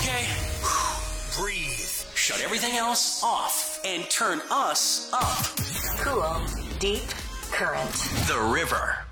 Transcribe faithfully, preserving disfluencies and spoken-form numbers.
Okay, breathe. Shut everything else off and turn us up. Cool, deep current. The River.